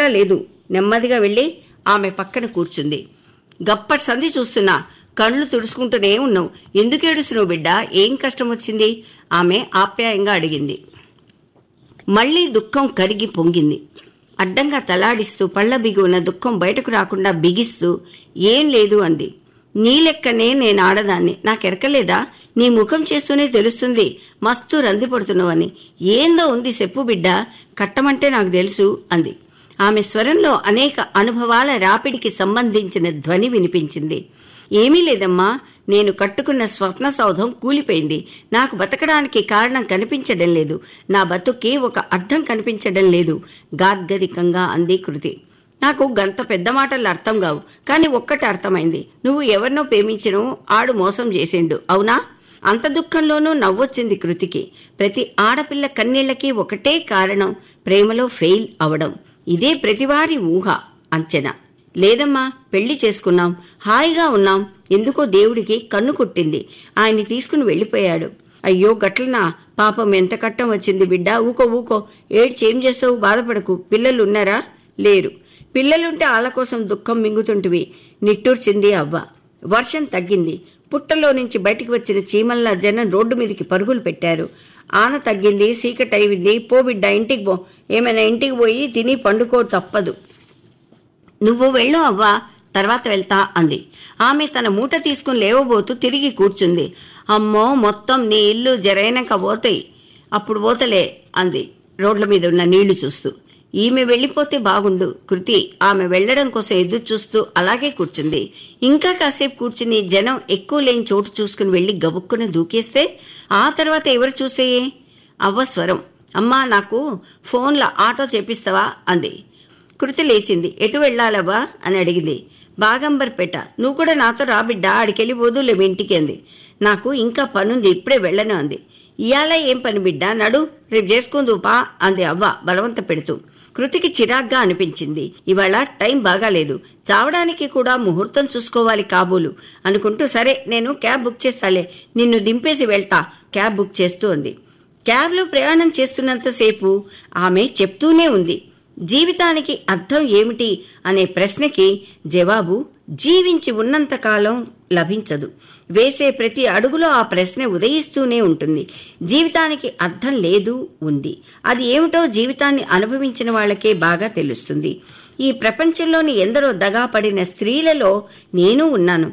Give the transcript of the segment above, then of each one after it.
లేదు. నెమ్మదిగా వెళ్ళి ఆమె పక్కన కూర్చుంది. గప్పటి సంధి చూస్తున్నా, కళ్ళు తుడుచుకుంటూనే ఉన్నావు. ఎందుకు ఏడుస్తున్నావు బిడ్డా? ఏం కష్టం వచ్చింది? ఆమె ఆప్యాయంగా అడిగింది. మళ్లీ దుఃఖం కరిగి పొంగింది. అడ్డంగా తలాడిస్తూ పళ్ల బిగువున దుఃఖం బయటకు రాకుండా బిగిస్తూ ఏం లేదు అంది. నీ లెక్కనే నేను ఆడదాన్ని, నాకెరకలేదా? నీ ముఖం చేస్తూనే తెలుస్తుంది మస్తు రంది పడుతున్నావని. ఏందో ఉంది చెప్పు బిడ్డా, కట్టమంటే నాకు తెలుసు అంది. ఆమె స్వరంలో అనేక అనుభవాల రాపిడికి సంబంధించిన ధ్వని వినిపించింది. ఏమీ లేదమ్మా, నేను కట్టుకున్న స్వప్న సౌధం కూలిపోయింది. నాకు బతకడానికి కారణం కనిపించడం లేదు. నా బతుక్కి ఒక అర్థం కనిపించడం లేదు గాద్గదికంగా అంది కృతి. నాకు గంత పెద్ద మాటలు అర్థం కావు, కానీ ఒక్కటి అర్థమైంది. నువ్వు ఎవరినో ప్రేమించినో ఆడు మోసం చేసిండు, అవునా? అంత దుఃఖంలోనూ నవ్వొచ్చింది కృతికి. ప్రతి ఆడపిల్ల కన్నీళ్లకి ఒకటే కారణం, ప్రేమలో ఫెయిల్ అవడం. ఇదే ప్రతివారి ఊహ, అంచనా. లేదమ్మా, పెళ్లి చేసుకున్నాం, హాయిగా ఉన్నాం. ఎందుకో దేవుడికి కన్ను కుట్టింది, ఆయన్ని తీసుకుని వెళ్లిపోయాడు. అయ్యో గట్లనా? పాపం, ఎంత కట్టం వచ్చింది బిడ్డ. ఊకో ఏడ్చేం చేస్తావు? బాధపడకు. పిల్లలున్నారా? లేరు. పిల్లలుంటే వాళ్ళ కోసం దుఃఖం మింగుతుంటివి, నిట్టూర్చింది అవ్వ. వర్షం తగ్గింది. పుట్టలో నుంచి బయటికి వచ్చిన చీమల్లా జనం రోడ్డు మీదకి పరుగులు పెట్టారు. ఆన తగ్గింది, సీకటైంది. పో బిడ్డ, ఇంటికి పో. ఏమైనా ఇంటికి పోయి తిని పండుకో, తప్పదు. నువ్వు వెళ్ళు అవ్వా, తర్వాత వెళ్తా అంది. ఆమె తన మూట తీసుకుని లేవబోతూ తిరిగి కూర్చుంది. అమ్మో, మొత్తం నీ ఇల్లు జరైనాక పోతాయి, అప్పుడు పోతలే అంది రోడ్ల మీద ఉన్న నీళ్లు చూస్తూ. ఈమె వెళ్లిపోతే బాగుండు. కృతి ఆమె వెళ్లడం కోసం ఎదురు చూస్తూ అలాగే కూర్చుంది. ఇంకా కాసేపు కూర్చుని జనం ఎక్కువ లేని చోటు చూసుకుని వెళ్లి గబుక్కున దూకేస్తే ఆ తర్వాత ఎవరు చూసేయే? అవ్వ స్వరం. అమ్మా, నాకు ఫోన్లో ఆటో చేపిస్తావా అంది. కృతి లేచింది. ఎటు వెళ్లాలవ్వా అని అడిగింది. బాగంబర్పేట. నువ్వు కూడా నాతో రాబిడ్డా, ఆడికెళ్ళి వదులే ఇంటికి అంది. నాకు ఇంకా పనుంది, ఇప్పుడే వెళ్ళను అంది. ఇయాల ఏం పని బిడ్డా, నడు, రేపు చేసుకుందుపా అంది అవ్వ బలవంత పెడుతూ. కృతికి చిరాగ్గా అనిపించింది. ఇవాళ టైం బాగాలేదు, చావడానికి కూడా ముహూర్తం చూసుకోవాలి కాబోలు అనుకుంటూ, సరే నేను క్యాబ్ బుక్ చేస్తాలే, నిన్ను దింపేసి వెళ్తా క్యాబ్ బుక్ చేస్తూ అంది. క్యాబ్లో ప్రయాణం చేస్తున్నంతసేపు ఆమె చెప్తూనే ఉంది, జీవితానికి అర్థం ఏమిటి అనే ప్రశ్నకి జవాబు జీవించి ఉన్నంతకాలం లభించదు. వేసే ప్రతి అడుగులో ఆ ప్రశ్న ఉదయిస్తూనే ఉంటుంది. జీవితానికి అర్థం లేదు, ఉంది. అది ఏమిటో జీవితాన్ని అనుభవించిన వాళ్లకే బాగా తెలుస్తుంది. ఈ ప్రపంచంలోని ఎందరో దగాపడిన స్త్రీలలో నేను ఉన్నాను.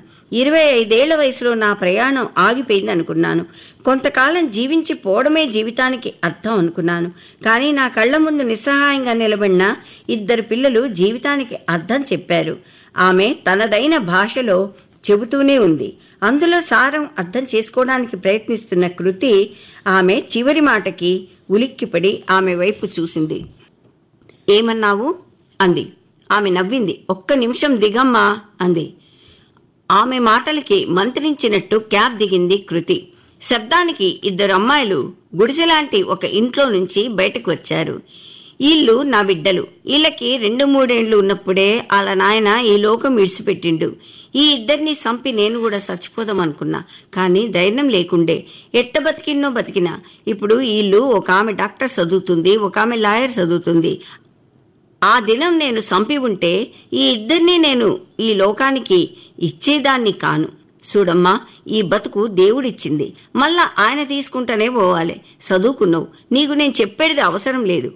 25 వయసులో నా ప్రయాణం ఆగిపోయింది అనుకున్నాను. కొంతకాలం జీవించి పోవడమే జీవితానికి అర్థం అనుకున్నాను. కానీ నా కళ్ల ముందు నిస్సహాయంగా నిలబడిన 2 పిల్లలు జీవితానికి అర్థం చెప్పారు. ఆమె తనదైన భాషలో చెబుతూనే ఉంది. అందులో సారం అర్థం చేసుకోవడానికి ప్రయత్నిస్తున్న కృతి ఆమె చివరి మాటకి ఉలిక్కిపడి ఆమె వైపు చూసింది. ఏమన్నావు అంది. ఆమె నవ్వింది. ఒక్క నిమిషం దిగమ్మా అంది. ఆమె మాటలకి మంత్రించినట్టు క్యాబ్ దిగింది కృతి. శబ్దానికి 2 అమ్మాయిలు గుడిసెలాంటి ఒక ఇంట్లో నుంచి బయటకు వచ్చారు. వీళ్ళు నా బిడ్డలు. వీళ్ళకి 2-3 ఏళ్లు ఉన్నప్పుడే వాళ్ళ నాయన ఈ లోకం విడిచిపెట్టిండు. ఈ 2 సంపి నేను కూడా చచ్చిపోదామనుకున్నా, కానీ ధైర్యం లేకుండే. ఎట్ట బతికిన్నో బతికినా. ఇప్పుడు వీళ్ళు, ఒక ఆమె డాక్టర్ చదువుతుంది, ఒక ఆమె లాయర్ చదువుతుంది. ఆ దినం నేను సంపి ఉంటే ఈ 2 నేను ఈ లోకానికి ఇచ్చేదాన్ని కాను. చూడమ్మా, ఈ బతుకు దేవుడిచ్చింది, మళ్ళా ఆయన తీసుకుంటానే పోవాలి. చదువుకున్నావు, నీకు నేను చెప్పేది అవసరం లేదు.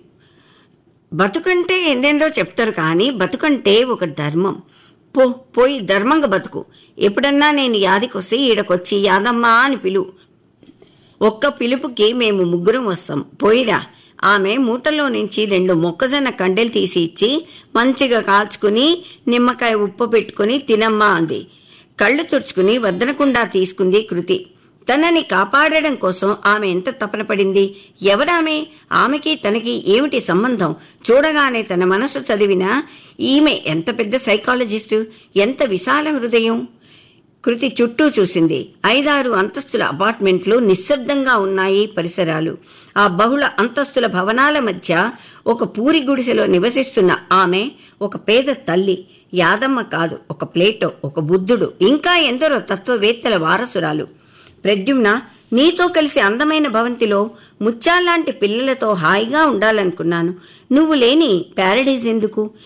బతుకంటే ఎందెందో చెప్తారు, కానీ బతుకంటే ఒక ధర్మం. పోయి ధర్మంగా బతుకు. ఎప్పుడన్నా నేను యాదికొస్తే ఈడకొచ్చి యాదమ్మా అని పిలువు. ఒక్క పిలుపుకి మేము 3 వస్తాం, పోయిరా. ఆమె మూటలో నుంచి 2 మొక్కజొన్న కండెలు తీసి ఇచ్చి మంచిగా కాల్చుకుని నిమ్మకాయ ఉప్పు పెట్టుకుని తినమ్మా అంది. కళ్ళు తుడుచుకుని వద్దనకుండా తీసుకుంది కృతి. తనని కాపాడడం కోసం ఆమె ఎంత తపన పడింది. ఎవరామె? ఆమెకి తనకి ఏమిటి సంబంధం? చూడగానే తన మనసు చదివిన ఈమె ఎంత పెద్ద సైకాలజిస్టు, ఎంత విశాల హృదయం. కృతి చుట్టూ చూసింది. 5-6 అంతస్తుల అపార్ట్మెంట్లు నిశ్శబ్దంగా ఉన్నాయి పరిసరాలు. ఆ బహుళ అంతస్తుల భవనాల మధ్య ఒక పూరి గుడిసెలో నివసిస్తున్న ఆమె ఒక పేద తల్లి. యాదమ్మ కాదు, ఒక ప్లేటో, ఒక బుద్ధుడు, ఇంకా ఎందరో తత్వవేత్తల వారసురాలు. ప్రద్యుమ్న, నీతో కలిసి అందమైన భవంతిలో ముత్యాల్లాంటి పిల్లలతో హాయిగా ఉండాలనుకున్నాను. నువ్వు లేని ప్యారడైజ్ ఎందుకు?